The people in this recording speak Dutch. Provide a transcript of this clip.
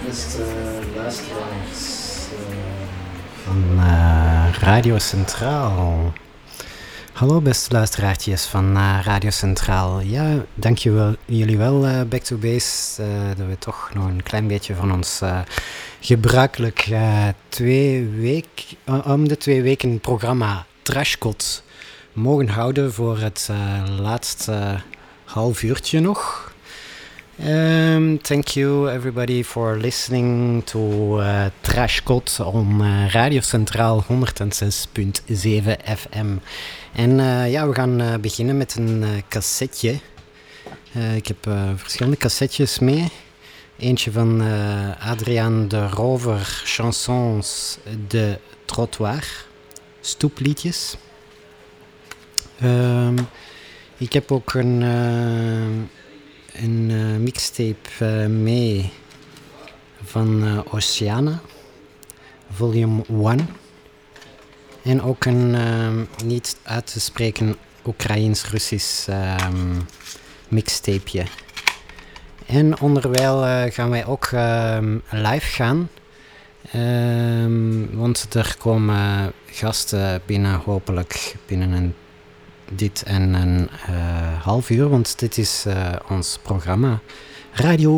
beste luisteraars van Radio Centraal. Hallo beste luisteraartjes van Radio Centraal. Ja, dank jullie wel, Back to Base, dat we toch nog een klein beetje van ons gebruikelijk om de 2 weken programma Trashcode mogen houden voor het laatste half uurtje nog. Thank you everybody for listening to Trashcode on Radio Centraal 106.7 FM. En ja, we gaan beginnen met een cassetje. Ik heb verschillende cassetjes mee. Eentje van Adriaan de Rover, Chansons de Trottoir, stoepliedjes. Ik heb ook een mixtape mee van Oceana, volume 1. En ook een niet uit te spreken Oekraïens-Russisch mixtapeje. En onderwijl gaan wij ook live gaan. Want er komen gasten binnen, hopelijk binnen dit en een half uur. Want dit is ons programma Radio